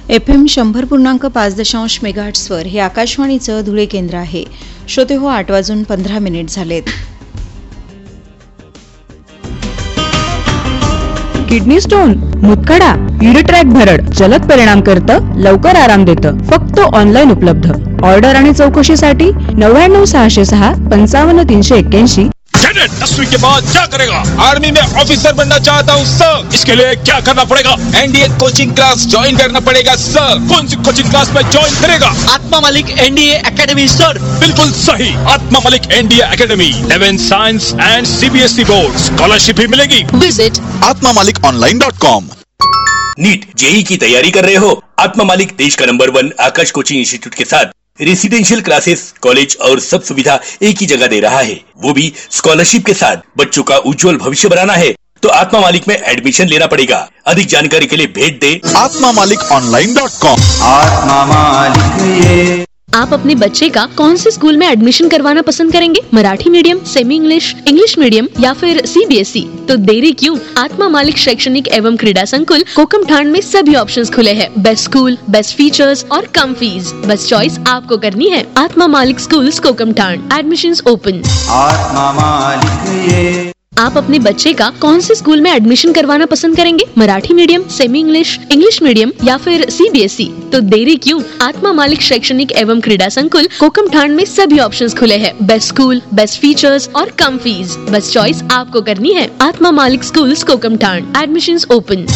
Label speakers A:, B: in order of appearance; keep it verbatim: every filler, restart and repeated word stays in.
A: F M शंभर पूर्णांक पाच दशांश मेगाहर्ट्सवर हे आकाशवाणीचं धुळे केंद्र आहे. श्रोते हो, आठ वाजून पंधरा मिनिट झालेत.
B: किडनी स्टोन, मुतखडा, युरिट्रॅक भरड जलद परिणाम करतं, लवकर आराम देतं. फक्त ऑनलाईन उपलब्ध. ऑर्डर आणि चौकशीसाठी नव्याण्णव सहाशे सहा पंचावन्न तीनशे एक्क्याऐंशी.
C: दसवीं के बाद क्या करेगा? आर्मी में ऑफिसर बनना चाहता हूँ सर. इसके लिए क्या करना पड़ेगा? एनडीए कोचिंग क्लास ज्वाइन करना पड़ेगा सर. कौन सी कोचिंग क्लास में ज्वाइन करेगा?
D: आत्मा मालिक एनडीए एकेडमी सर.
C: बिल्कुल सही, आत्मा मालिक NDA academy. Eleventh science and CBSE board scholarship भी मिलेगी.
D: विजिट
E: आत्मा मालिक online dot com.
F: NEET JEE की तैयारी कर रहे हो? आत्मा मालिक देश का नंबर वन आकाश कोचिंग इंस्टीट्यूट के साथ रेसिडेंशियल क्लासेस, कॉलेज और सब सुविधा एक ही जगह दे रहा है, वो भी स्कॉलरशिप के साथ. बच्चों का उज्जवल भविष्य बनाना है तो आत्मा मालिक में एडमिशन लेना पड़ेगा. अधिक जानकारी के लिए भेज दे
E: आत्मा मालिक ऑनलाइन डॉट कॉम.
G: आत्मा मालिक ये.
H: आप अपने बच्चे का कौन से स्कूल में एडमिशन करवाना पसंद करेंगे? Marathi medium, semi English, English medium या फिर सीबीएसई? तो देरी क्यों? आत्मा मालिक शैक्षणिक एवं क्रीड़ा संकुल कोकमठाण में सभी ऑप्शंस खुले हैं. बेस्ट स्कूल, बेस्ट फीचर्स और कम फीस. बस चॉइस आपको करनी है. आत्मा मालिक स्कूल्स कोकमठाण. Admissions open.
G: आत्मा मालिक ये.
H: आप अपने बच्चे का कौन से स्कूल में एडमिशन करवाना पसंद करेंगे? Marathi medium, semi English, English medium या फिर सीबीएसई? तो देरी क्यों? आत्मा मालिक शैक्षणिक एवं क्रीड़ा संकुल कोकमठाण में सभी ऑप्शंस खुले हैं. बेस्ट स्कूल, बेस्ट फीचर्स और कम फीस. बस चॉइस आपको करनी है. आत्मा मालिक स्कूल्स कोकमठाण. Admissions open.